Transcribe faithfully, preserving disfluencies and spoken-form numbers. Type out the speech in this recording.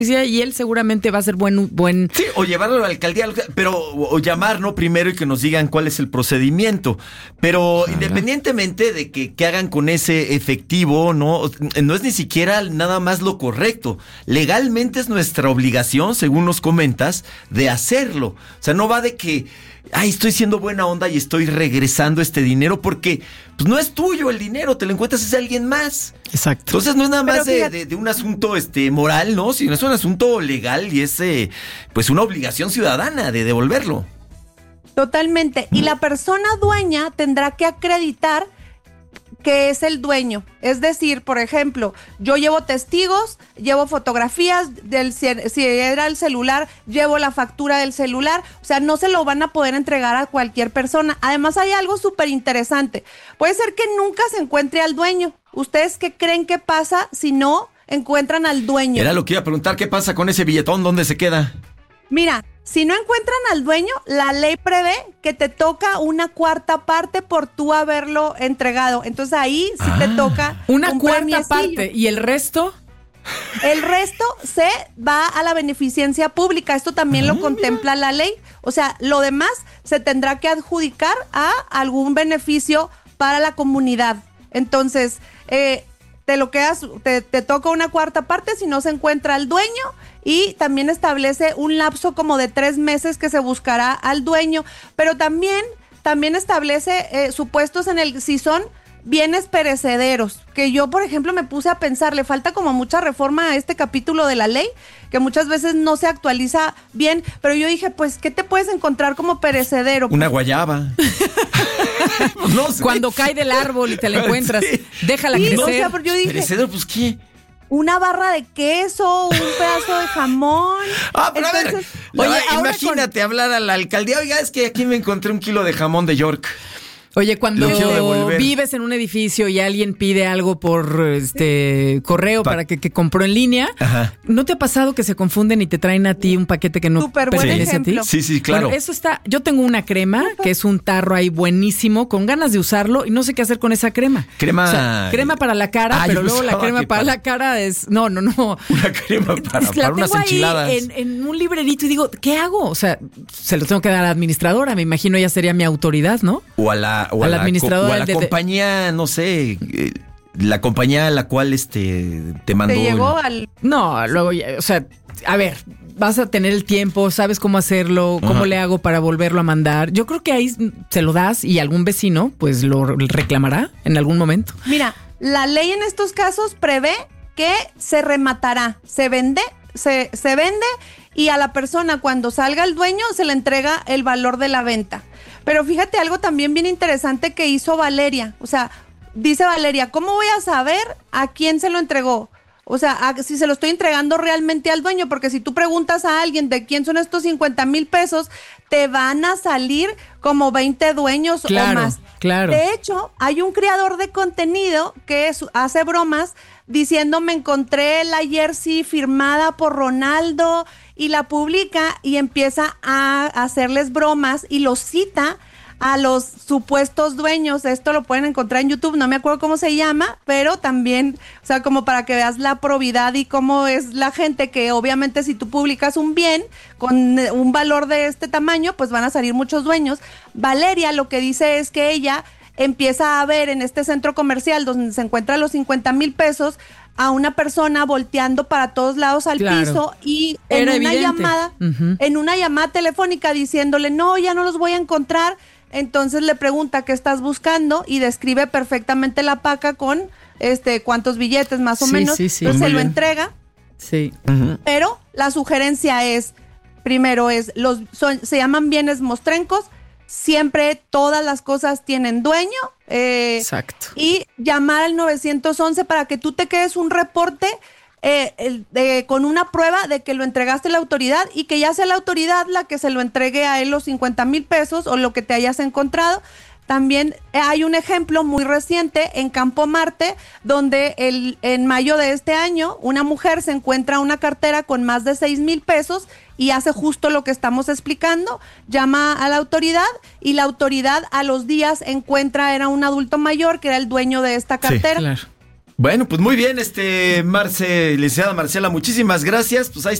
y él seguramente va a ser buen... buen... Sí, o llevarlo a la alcaldía, pero o, o llamar, ¿no? Primero y que nos digan cuál es el procedimiento. Pero Ajá. independientemente de que, que hagan con ese efectivo, ¿no? No es ni siquiera nada más lo correcto. Legalmente es nuestra obligación, según nos comentas, de hacerlo. O sea, no va de que, ay, estoy siendo buena onda y estoy regresando este dinero porque pues no es tuyo el dinero, te lo encuentras es de alguien más. Exacto. Entonces no es nada más de, de, de un asunto este moral, ¿no? Sino es un asunto legal y es eh, pues una obligación ciudadana de devolverlo. Totalmente. Y la persona dueña tendrá que acreditar que es el dueño. Es decir, por ejemplo, yo llevo testigos, llevo fotografías del si, si era el celular, llevo la factura del celular, o sea, no se lo van a poder entregar a cualquier persona. Además, hay algo súper interesante. Puede ser que nunca se encuentre al dueño. ¿Ustedes qué creen que pasa si no encuentran al dueño? Era lo que iba a preguntar, ¿qué pasa con ese billetón? ¿Dónde se queda? Mira, si no encuentran al dueño, la ley prevé que te toca una cuarta parte por tú haberlo entregado. Entonces ahí sí ah, te toca una cuarta parte. ¿Y el resto? El resto se va a la beneficencia pública. Esto también ah, lo contempla mira. la ley. O sea, lo demás se tendrá que adjudicar a algún beneficio para la comunidad. Entonces, eh, te lo quedas, te, te toca una cuarta parte si no se encuentra el dueño. Y también establece un lapso como de tres meses que se buscará al dueño, pero también, también establece eh, supuestos en el si son bienes perecederos, que yo, por ejemplo, me puse a pensar, le falta como mucha reforma a este capítulo de la ley, que muchas veces no se actualiza bien, pero yo dije, pues, ¿qué te puedes encontrar como perecedero? Una guayaba. No sé. Cuando cae del árbol y te la encuentras, sí. déjala sí, crecer. O sea, pero yo dije, perecedero, pues, ¿qué? Una barra de queso, un pedazo de jamón. Ah, pero Entonces, a ver, oye, imagínate con... hablar a la alcaldía. Oiga, es que aquí me encontré un kilo de jamón de York. Oye, cuando vives en un edificio y alguien pide algo por este correo pa- para que, que compró en línea, Ajá. ¿no te ha pasado que se confunden y te traen a ti un paquete que no pertenece a ti? Sí, sí, claro. Bueno, eso está. Yo tengo una crema que es un tarro ahí buenísimo, con ganas de usarlo y no sé qué hacer con esa crema. Crema. O sea, crema para la cara, ah, pero luego la crema para, para la cara es. No, no, no. Una crema para, la para unas enchiladas. Ahí en, en un librerito y digo, ¿qué hago? O sea, se lo tengo que dar a la administradora. Me imagino ella sería mi autoridad, ¿no? O a la, o a, a la administradora. O a la de, compañía, no sé, eh, la compañía a la cual este te mandó. ¿Te llegó al...? No, luego, o sea, a ver, vas a tener el tiempo, sabes cómo hacerlo, cómo Ajá. le hago para volverlo a mandar. Yo creo que ahí se lo das y algún vecino pues lo reclamará en algún momento. Mira, la ley en estos casos prevé que se rematará, se vende, se, se vende y a la persona cuando salga el dueño se le entrega el valor de la venta. Pero fíjate algo también bien interesante que hizo Valeria. O sea, dice Valeria, ¿cómo voy a saber a quién se lo entregó? O sea, a, si se lo estoy entregando realmente al dueño, porque si tú preguntas a alguien de quién son estos cincuenta mil pesos, te van a salir como veinte dueños claro, o más. Claro. De hecho, hay un creador de contenido que es, hace bromas diciendo, me encontré la jersey firmada por Ronaldo, y la publica y empieza a hacerles bromas y los cita a los supuestos dueños. Esto lo pueden encontrar en YouTube, no me acuerdo cómo se llama, pero también, o sea, como para que veas la probidad y cómo es la gente, que obviamente si tú publicas un bien con un valor de este tamaño, pues van a salir muchos dueños. Valeria lo que dice es que ella empieza a ver en este centro comercial donde se encuentran los cincuenta mil pesos a una persona volteando para todos lados al claro. piso y en Era una evidente. llamada, uh-huh. en una llamada telefónica diciéndole, no, ya no los voy a encontrar. Entonces le pregunta qué estás buscando y describe perfectamente la paca con este cuántos billetes más o sí, menos. Sí, sí. Entonces Muy se bien. lo entrega. Sí. Uh-huh. Pero la sugerencia es, primero es, los son, se llaman bienes mostrencos. Siempre todas las cosas tienen dueño. Eh, Exacto. Y llamar al nueve once para que tú te quedes un reporte eh, el, eh, con una prueba de que lo entregaste a la autoridad y que ya sea la autoridad la que se lo entregue a él los cincuenta mil pesos o lo que te hayas encontrado. También hay un ejemplo muy reciente en Campo Marte, donde el, en mayo de este año una mujer se encuentra una cartera con más de seis mil pesos y hace justo lo que estamos explicando, llama a la autoridad y la autoridad a los días encuentra, era un adulto mayor que era el dueño de esta cartera. Sí, claro. Bueno, pues muy bien, este Marce, licenciada Marcela, muchísimas gracias. Pues ahí